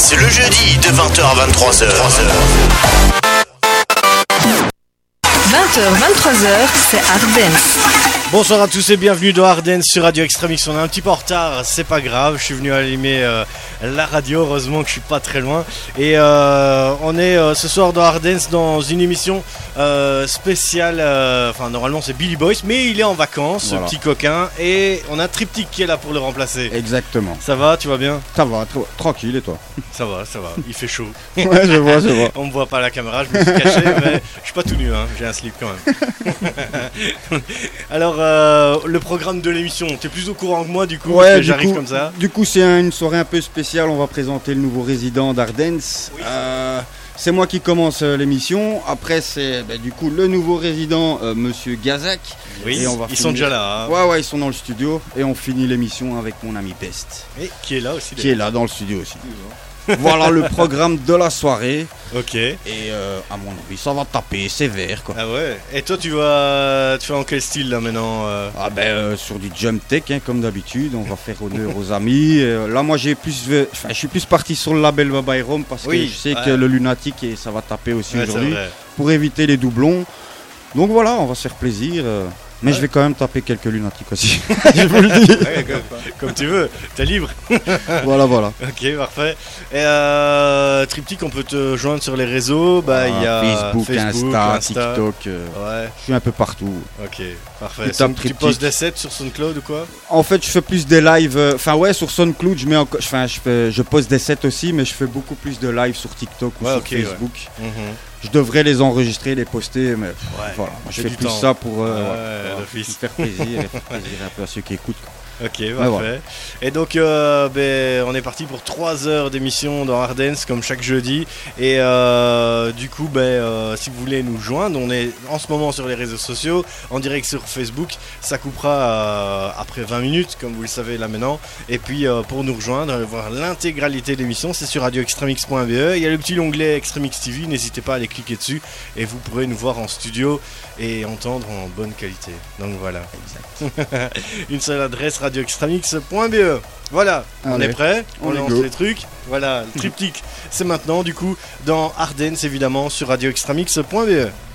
Dance le jeudi de 20h à 23h. 20h, 23h, c'est Hard Dance. Bonsoir à tous et bienvenue dans Hard Dance sur Radio Extremix. On est un petit peu en retard, c'est pas grave, je suis venu allumer la radio, heureusement que je suis pas très loin. Et on est ce soir dans Hard Dance dans une émission spéciale, enfin normalement c'est Billy Boys, mais il est en vacances, voilà. Ce petit coquin, et on a Triptyque qui est là pour le remplacer. Exactement. Ça va, tu vas bien? Ça va, tranquille, et toi? Ça va, il fait chaud. Ouais, je vois. On me voit pas à la caméra, je me suis caché, mais je suis pas tout nu, hein. J'ai un slip quand même. Alors, le programme de l'émission, t'es plus au courant que moi du coup, ouais, parce que j'arrive comme ça. Du coup, c'est une soirée un peu spéciale, on va présenter le nouveau résident d'Hard Dance. Oui. C'est moi qui commence l'émission. Après, c'est du coup le nouveau résident, Monsieur Gazak. Oui, et ils sont déjà là. Hein. Ouais, ils sont dans le studio. Et on finit l'émission avec mon ami Best. Et qui est là aussi. Qui est là dans le studio aussi. Voilà le programme de la soirée. Ok. Et à mon avis, ça va taper sévère quoi. Ah ouais. Et toi, tu fais en quel style là maintenant sur du jump tech hein, comme d'habitude. On va faire honneur aux amis. Là, moi, je suis plus parti sur le label Baba et Rome parce que je sais que le Lunatic et ça va taper aussi aujourd'hui pour éviter les doublons. Donc voilà, on va se faire plaisir. Mais je vais quand même taper quelques lunatiques aussi. Je vous le dis. Ouais, comme tu veux, t'es libre. Voilà. Ok, parfait. Et Triptyque, on peut te joindre sur les réseaux. Il y a Facebook, Insta, TikTok. Ouais. Je suis un peu partout. Ok, parfait. Tu postes des sets sur SoundCloud ou quoi? En fait, je fais plus des lives. Sur SoundCloud, je poste des sets aussi, mais je fais beaucoup plus de lives sur TikTok ou sur Facebook. Ouais. Je devrais les enregistrer, les poster, mais voilà. Je fais plus ça pour faire plaisir et faire plaisir un peu à ceux qui écoutent. Ok, parfait. Voilà. Et donc, on est parti pour 3 heures d'émission dans Hard Dance, comme chaque jeudi. Et du coup, si vous voulez nous joindre, on est en ce moment sur les réseaux sociaux, en direct sur Facebook. Ça coupera après 20 minutes, comme vous le savez là maintenant. Et puis, pour nous rejoindre, voir l'intégralité de l'émission, c'est sur radioextremix.be. Il y a le petit onglet Extremix TV, n'hésitez pas à aller cliquer dessus. Et vous pourrez nous voir en studio et entendre en bonne qualité. Donc voilà. Exact. Une seule adresse, radioextremix.be. Voilà, on est prêt, on lance les trucs. Voilà, le Triptyque, c'est maintenant du coup dans Hard Dance évidemment sur radioextremix.be.